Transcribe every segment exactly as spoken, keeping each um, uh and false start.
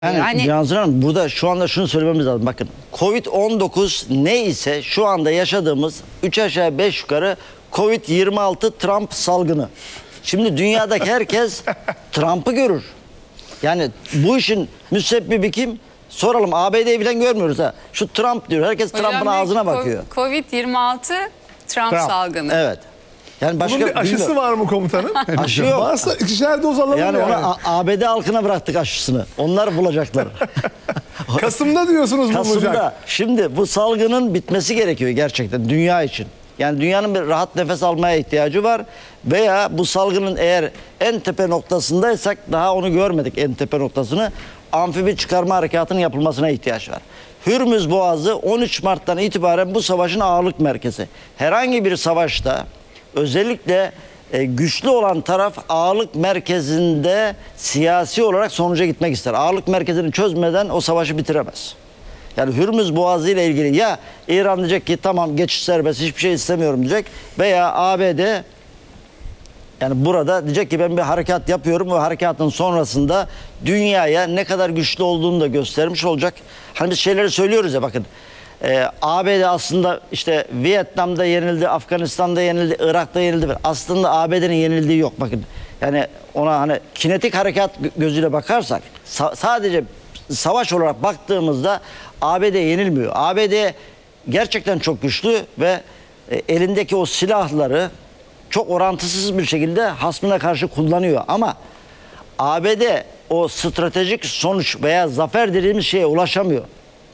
Yani, Yani Cansu Hanım, burada şu anda şunu söylememiz lazım. Bakın, Covid on dokuz ne ise şu anda yaşadığımız üç aşağı beş yukarı Covid yirmi altı Trump salgını. Şimdi dünyadaki herkes Trump'ı görür. Yani bu işin müsebbibi kim? Soralım, A B D'yi falan görmüyoruz ha. Şu Trump diyor. Herkes Trump'ın ağzına bakıyor. Covid yirmi altı Trump, Trump. salgını. Evet. Yani başka Bunun bir aşısı bilmiyorum. var mı komutanım? Aşı yok. Varsa ikişer doz alalım Yani yani. ona A- ABD halkına bıraktık aşısını. Onlar bulacaklar. Kasım'da diyorsunuz bulacak. Kasım'da. Şimdi bu salgının bitmesi gerekiyor gerçekten dünya için. Yani dünyanın bir rahat nefes almaya ihtiyacı var. Veya bu salgının eğer en tepe noktasındaysak, daha onu görmedik en tepe noktasını, amfibi çıkarma harekatının yapılmasına ihtiyaç var. Hürmüz Boğazı on üç Mart'tan itibaren bu savaşın ağırlık merkezi. Herhangi bir savaşta özellikle e, güçlü olan taraf ağırlık merkezinde siyasi olarak sonuca gitmek ister. Ağırlık merkezini çözmeden o savaşı bitiremez. Yani Hürmüz Boğazı ile ilgili ya İran diyecek ki tamam geçiş serbest, hiçbir şey istemiyorum diyecek, veya A B D yani burada diyecek ki ben bir harekat yapıyorum ve harekatın sonrasında dünyaya ne kadar güçlü olduğunu da göstermiş olacak. Hani biz şeyleri söylüyoruz ya, bakın. Ee, A B D aslında işte Vietnam'da yenildi, Afganistan'da yenildi, Irak'ta yenildi. Aslında A B D'nin yenildiği yok, bakın. Yani ona hani kinetik harekat gözüyle bakarsak, sa- sadece savaş olarak baktığımızda A B D yenilmiyor. A B D gerçekten çok güçlü ve e, elindeki o silahları çok orantısız bir şekilde hasmına karşı kullanıyor. Ama A B D o stratejik sonuç veya zafer dediğimiz şeye ulaşamıyor.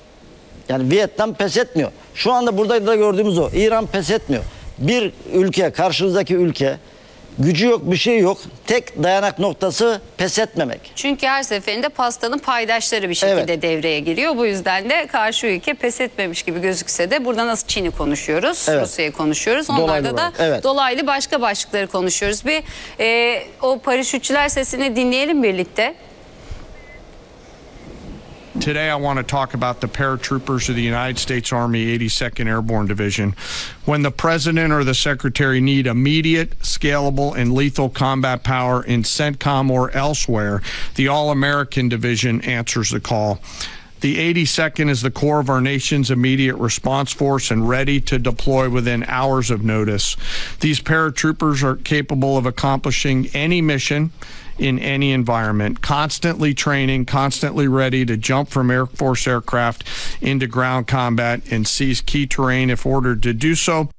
Yani Vietnam pes etmiyor. Şu anda burada da gördüğümüz o. İran pes etmiyor. Bir ülke, karşınızdaki ülke, gücü yok, bir şey yok. Tek dayanak noktası pes etmemek. Çünkü her seferinde pastanın paydaşları bir şekilde Evet. devreye giriyor. Bu yüzden de karşı ülke pes etmemiş gibi gözükse de burada nasıl Çin'i konuşuyoruz, Evet. Rusya'yı konuşuyoruz. Dolaylı Onlarda da olarak, evet. dolaylı başka başlıkları konuşuyoruz. Bir e, o paraşütçüler sesini dinleyelim birlikte. Today, I want to talk about the paratroopers of the United States Army eighty-second Airborne Division. When the President or the Secretary need immediate, scalable, and lethal combat power in CENTCOM or elsewhere, the All-American Division answers the call. The eighty-second is the core of our nation's immediate response force and ready to deploy within hours of notice. These paratroopers are capable of accomplishing any mission in any environment, constantly training, constantly ready to jump from Air Force aircraft into ground combat and seize key terrain if ordered to do so.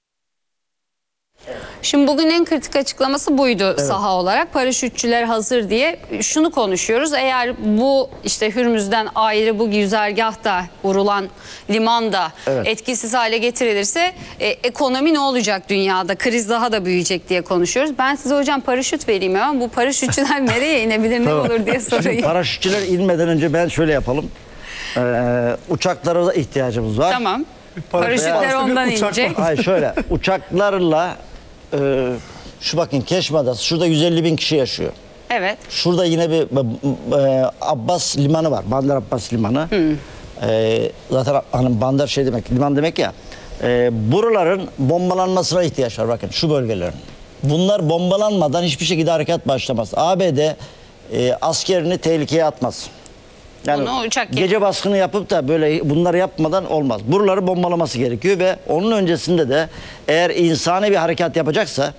Şimdi bugün en kritik açıklaması buydu, evet. Saha olarak. Paraşütçüler hazır diye şunu konuşuyoruz. Eğer bu işte Hürmüz'den ayrı bu güzergahta vurulan limanda evet. etkisiz hale getirilirse e, ekonomi ne olacak dünyada? Kriz daha da büyüyecek diye konuşuyoruz. Ben size hocam paraşüt vereyim ama bu paraşütçüler nereye inebilir, ne tamam. olur diye sorayım. Paraşütçüler inmeden önce ben şöyle yapalım. Ee, uçaklara da ihtiyacımız var. Tamam. Paraşütler ondan inecek. Hayır, şöyle uçaklarla e, şu bakın Keşme Adası, şurada yüz elli bin kişi yaşıyor. Evet. Şurada yine bir e, Abbas Limanı var. Bandar Abbas Limanı. E, zaten hani bandar şey demek, liman demek ya. E, buraların bombalanmasına ihtiyaç var, bakın şu bölgelerin. Bunlar bombalanmadan hiçbir şekilde harekat başlamaz. A B D e, askerini tehlikeye atmaz. Yani gece baskını yapıp da böyle bunları yapmadan olmaz. Buraları bombalaması gerekiyor ve onun öncesinde de eğer insani bir harekat yapacaksa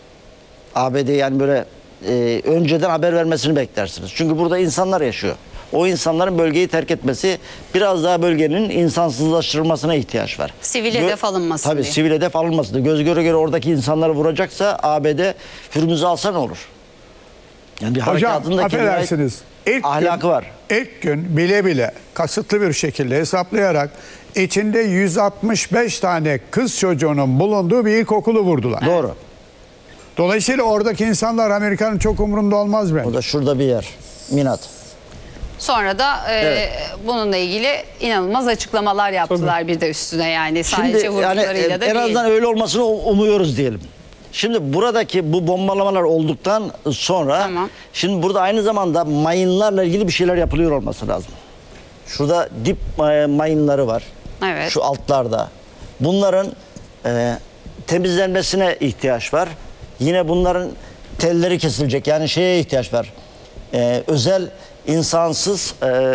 A B D yani böyle e, önceden haber vermesini beklersiniz. Çünkü burada insanlar yaşıyor. O insanların bölgeyi terk etmesi, biraz daha bölgenin insansızlaştırılmasına ihtiyaç var. Sivil hedef alınmasın Tabii diye. sivil hedef alınmasın. Göz göre göre oradaki insanları vuracaksa A B D Hürmüz'ü alsa ne olur? Yani bir Hocam affedersiniz. İlk ahlakı gün, var. İlk gün bile bile kasıtlı bir şekilde hesaplayarak içinde yüz altmış beş tane kız çocuğunun bulunduğu bir ilkokulu vurdular. Doğru. Dolayısıyla oradaki insanlar Amerika'nın çok umurunda olmaz bence. O da şurada bir yer. Minat. Sonra da e, evet. bununla ilgili inanılmaz açıklamalar yaptılar. Tabii. Bir de üstüne yani sadece Şimdi, vurgularıyla yani, da en değil. azından öyle olmasını umuyoruz diyelim. Şimdi buradaki bu bombalamalar olduktan sonra tamam. Şimdi burada aynı zamanda mayınlarla ilgili bir şeyler yapılıyor olması lazım. Şurada dip mayınları var. Evet. Şu altlarda. Bunların e, temizlenmesine ihtiyaç var. Yine bunların telleri kesilecek. Yani şeye ihtiyaç var. E, özel insansız e,